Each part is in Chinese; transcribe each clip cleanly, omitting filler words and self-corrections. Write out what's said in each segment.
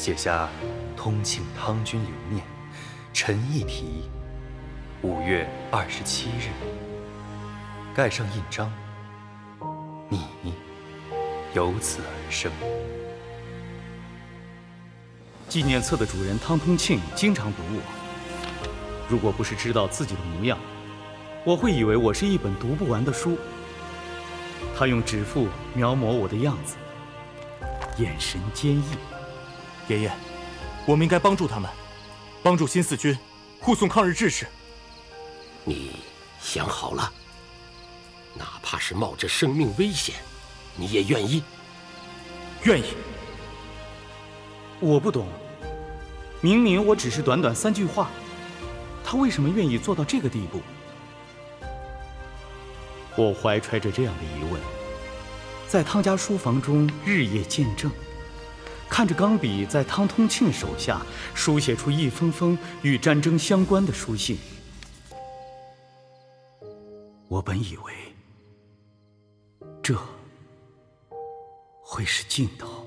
写下通庆汤君留念，陈毅题，5月27日，盖上印章，你由此而生。 纪念册的主人汤通庆经常读我，如果不是知道自己的模样，我会以为我是一本读不完的书。他用指腹描摹我的样子，眼神坚毅。 爷爷，我们应该帮助他们，帮助新四军护送抗日志士。 你想好了？哪怕是冒着生命危险，你也愿意？ 愿意。 我不懂，明明我只是短短3句话，他为什么愿意做到这个地步？我怀揣着这样的疑问，在汤家书房中日夜见证，看着钢笔在汤通庆手下书写出一封封与战争相关的书信。我本以为这会是尽头。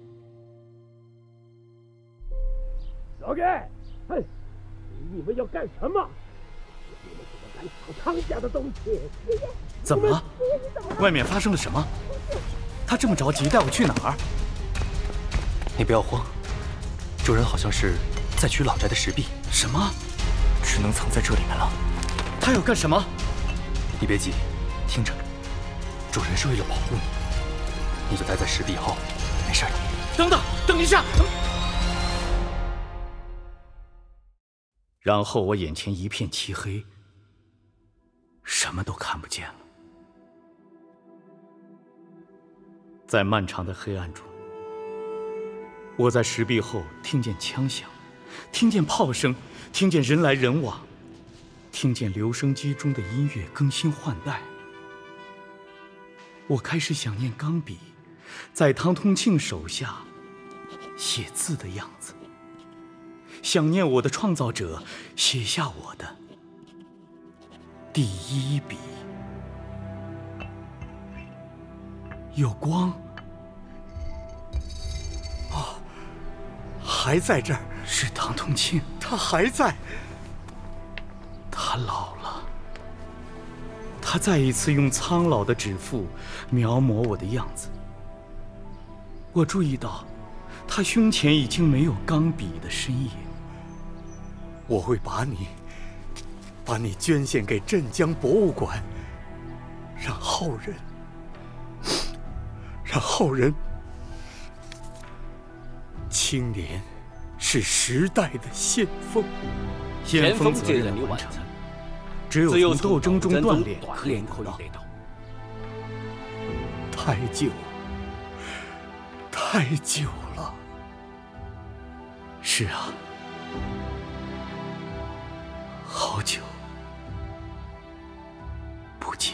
老盖，嘿，你们要干什么？你们怎么敢抢汤家的东西？ 怎么了？外面发生了什么？他这么着急带我去哪儿？ 你不要慌，主人好像是在取老宅的石壁。 什么？ 只能藏在这里面了。 他要干什么？ 你别急，听着，主人是为了保护你，你就待在石壁后，没事的。 等等，等一下！然后我眼前一片漆黑，什么都看不见了。在漫长的黑暗中，我在石壁后听见枪响，听见炮声，听见人来人往，听见留声机中的音乐更新换代。我开始想念钢笔在汤通庆手下写字的样子，想念我的创造者写下我的第一笔。有光。 哦，还在这儿。 是汤通庆， 他还在。 他老了。他再一次用苍老的指腹描摹我的样子。我注意到，他胸前已经没有钢笔的身影。 我会把你捐献给镇江博物馆，让后人青年是时代的先锋。 先锋责任的完成，只有从斗争中锻炼可以得到。 太久了。 是啊，好久不见。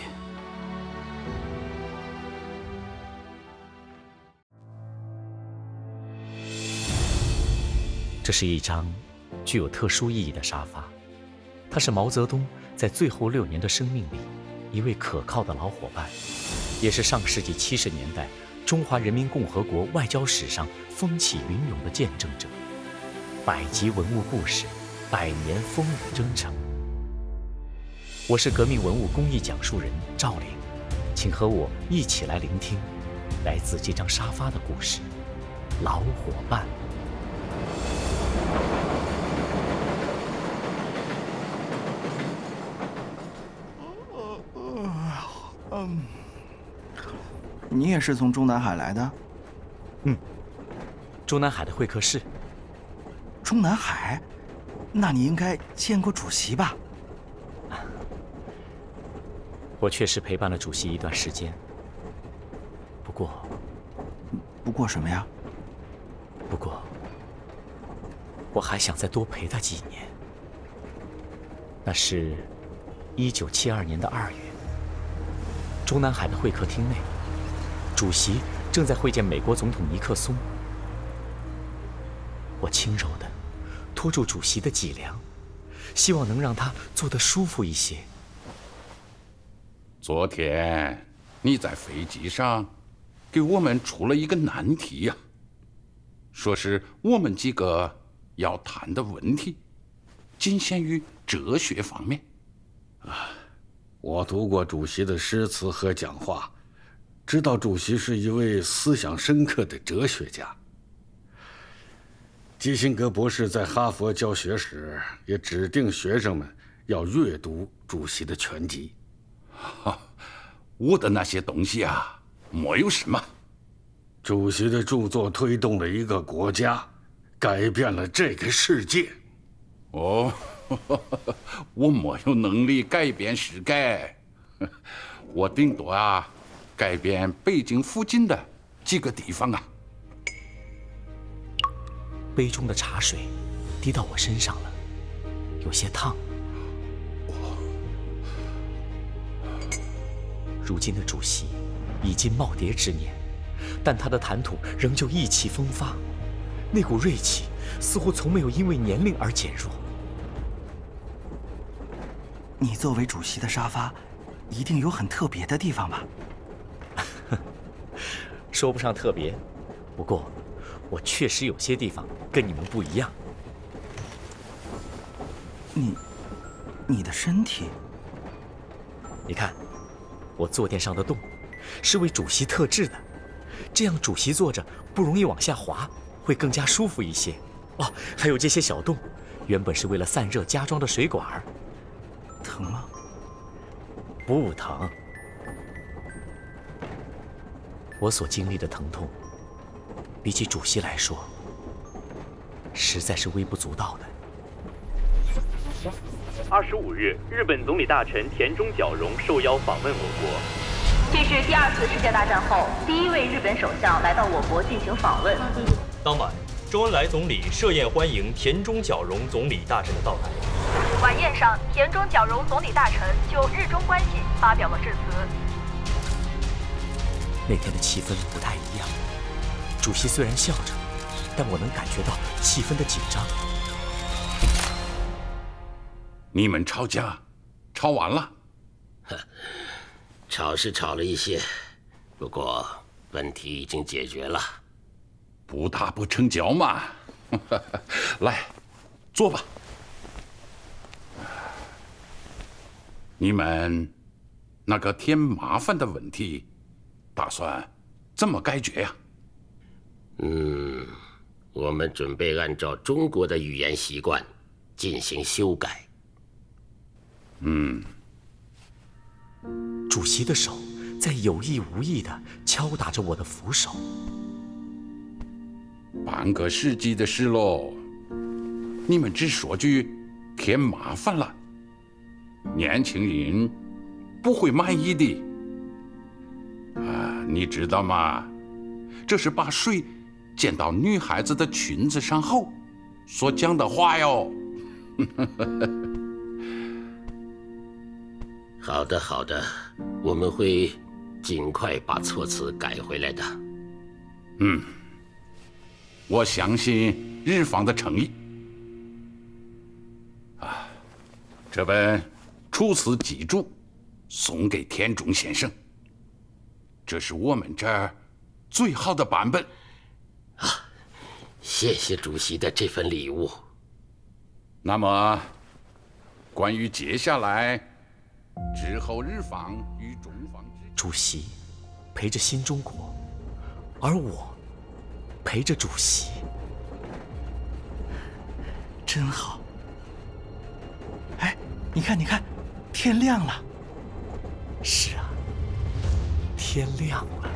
这是一张具有特殊意义的沙发，它是毛泽东在最后6年的生命里一位可靠的老伙伴，也是上世纪70年代中华人民共和国外交史上风起云涌的见证者。百集文物故事，100年风雨征程。我是革命文物公益讲述人赵玲，请和我一起来聆听来自这张沙发的故事——老伙伴。 你也是从中南海来的？ 中南海的会客室。 中南海？那你应该见过主席吧？ 我确实陪伴了主席一段时间， 不过什么呀？ 不过我还想再多陪他几年。那是1972年的2月，中南海的会客厅内，主席正在会见美国总统尼克松。我轻柔地拖住主席的脊梁，希望能让他坐得舒服一些。 昨天你在飞机上给我们出了一个难题呀。 说是我们几个要谈的问题仅限于哲学方面。 我读过主席的诗词和讲话，知道主席是一位思想深刻的哲学家。基辛格博士在哈佛教学时，也指定学生们要阅读主席的全集。 我的那些东西啊，没有什么。 主席的著作推动了一个国家，改变了这个世界。 哦，我没有能力改变世界，我顶多啊，改变北京附近的几个地方啊。 杯中的茶水滴到我身上了，有些烫。如今的主席已经耄耋之年，但他的谈吐仍旧意气风发，那股锐气似乎从没有因为年龄而减弱。 你作为主席的沙发，一定有很特别的地方吧？ 说不上特别，不过我确实有些地方跟你们不一样。 你的身体， 你看，我坐垫上的洞是为主席特制的，这样主席坐着不容易往下滑，会更加舒服一些。哦，还有这些小洞，原本是为了散热加装的水管。 疼吗？ 不疼。我所经历的疼痛，比起主席来说，实在是微不足道的。 25日，日本总理大臣田中角荣受邀访问我国。 这是第2次世界大战后第1位日本首相来到我国进行访问。 当晚，周恩来总理设宴欢迎田中角荣总理大臣的到来。 晚宴上，田中角荣总理大臣就日中关系发表了致辞。 那天的气氛不太一样，主席虽然笑着，但我能感觉到气氛的紧张。 你们吵架，吵完了？ 吵是吵了一些，不过问题已经解决了。 不打不成交嘛。来，坐吧。你们那个添麻烦的问题，打算怎么解决呀？ 我们准备按照中国的语言习惯进行修改。 主席的手在有意无意地敲打着我的扶手。 半个世纪的事喽，你们只说句添麻烦了，年轻人不会满意的。你知道吗？这是把水溅到女孩子的裙子上后所讲的话哟。 好的，好的，我们会尽快把措辞改回来的。 我相信日方的诚意。这本《楚辞集注》送给田中先生，这是我们这儿最好的版本。 谢谢主席的这份礼物。 那么，关于接下来之后日方与中方主席陪着新中国，而我陪着主席， 真好。哎，你看，天亮了。 是啊，天亮了。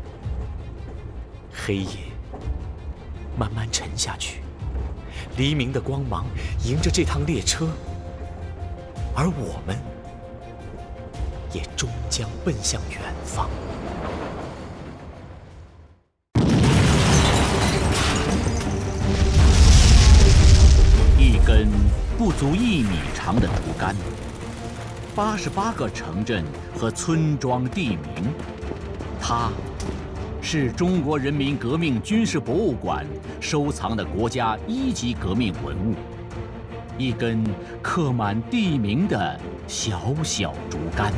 黑夜慢慢沉下去，黎明的光芒迎着这趟列车，而我们也终将奔向远方。 一根不足1米长的竹竿，88个城镇和村庄地名，它是中国人民革命军事博物馆收藏的国家1级革命文物，一根刻满地名的小小竹竿。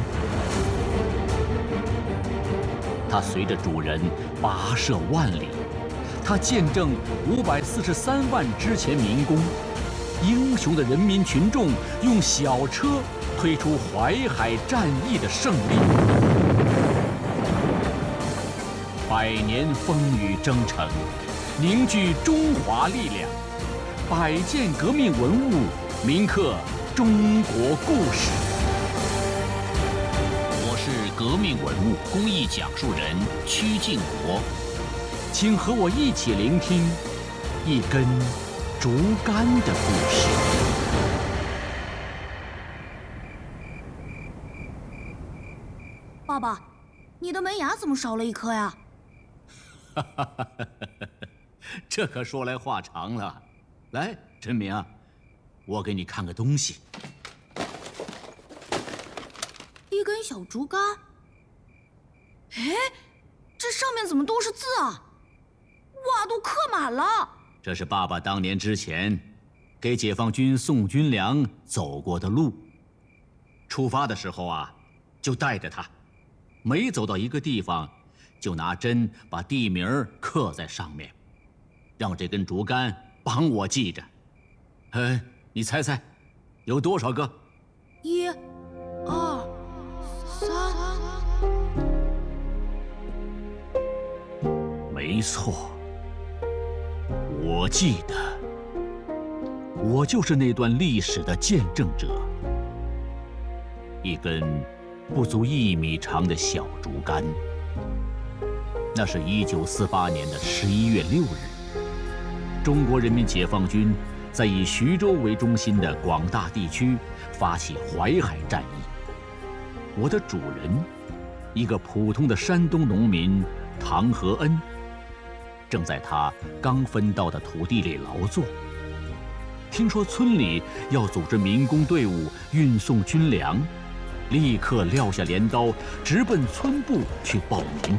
它随着主人跋涉万里，它他见证543万之前民工，英雄的人民群众用小车推出淮海战役的胜利。100年风雨征程，凝聚中华力量，100件革命文物铭刻中国故事。我是革命文物公益讲述人曲靖国，请和我一起聆听一根竹竿的故事。 爸爸，你的门牙怎么少了一颗呀？ 这可说来话长了。来，陈明啊，我给你看个东西。 一根小竹竿。哎，这上面怎么都是字啊？哇，都刻满了。 这是爸爸当年之前给解放军送军粮走过的路。出发的时候啊，就带着它，每走到一个地方，就拿针把地名刻在上面，让这根竹竿帮我记着。你猜猜，有多少个 ？1、2、3。 没错，我记得，我就是那段历史的见证者。一根不足1米长的小竹竿。那是1948年的11月6日，中国人民解放军在以徐州为中心的广大地区发起淮海战役。我的主人，一个普通的山东农民唐和恩，正在他刚分到的土地里劳作。听说村里要组织民工队伍运送军粮，立刻撂下镰刀，直奔村部去报名。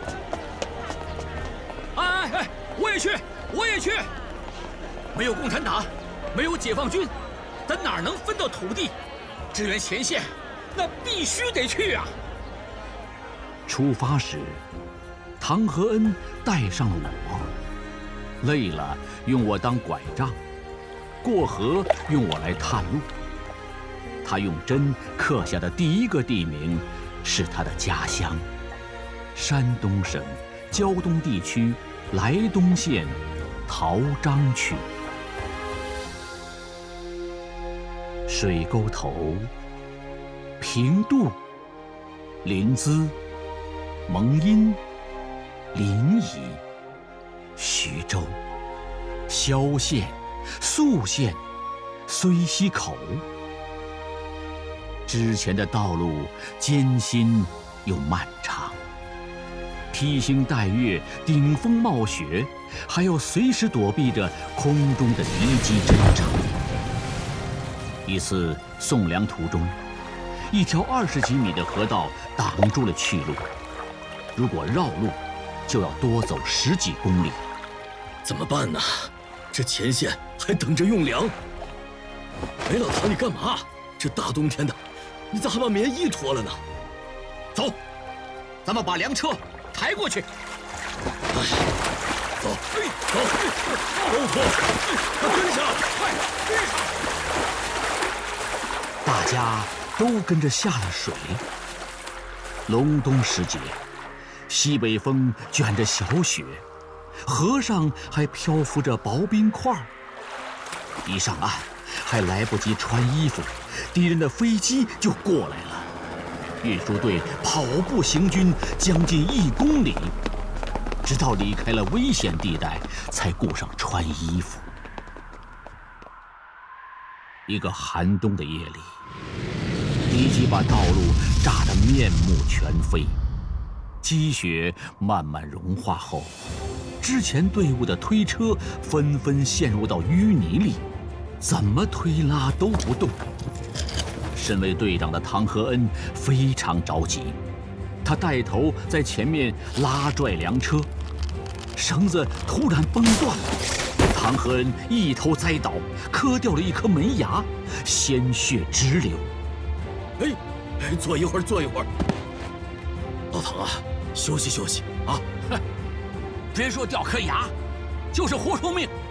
我也去！没有共产党，没有解放军，咱哪能分到土地？支援前线，那必须得去啊！ 出发时，唐和恩带上了我，累了用我当拐杖，过河用我来探路。他用针刻下的第一个地名是他的家乡——山东省胶东地区莱东县陶章区。水沟头、平度、临淄、蒙阴、临沂、徐州、萧县、宿县、睢溪口。之前的道路艰辛又漫长，披星戴月，顶风冒雪，还要随时躲避着空中的敌机侦察。一次送粮途中，一条20几米的河道挡住了去路，如果绕路，就要多走10几公里。 怎么办呢？这前线还等着用粮。哎，老唐，你干嘛？这大冬天的，你咋还把棉衣脱了呢？ 走，咱们把粮车抬过去。 哎，走，走，都脱，跟上，快跟上！ 大家都跟着下了水。隆冬时节，西北风卷着小雪，河上还漂浮着薄冰块。一上岸，还来不及穿衣服，敌人的飞机就过来了。运输队跑步行军将近1公里，直到离开了危险地带，才顾上穿衣服。一个寒冬的夜里，敌机把道路炸得面目全非。积雪慢慢融化后，之前队伍的推车纷纷陷入到淤泥里，怎么推拉都不动。身为队长的唐和恩非常着急，他带头在前面拉拽粮车，绳子突然崩断了，唐和恩一头栽倒，磕掉了一颗门牙，鲜血直流。 哎，坐一会儿，坐一会儿。老唐啊，休息休息啊！ 别说掉颗牙， 就是豁出命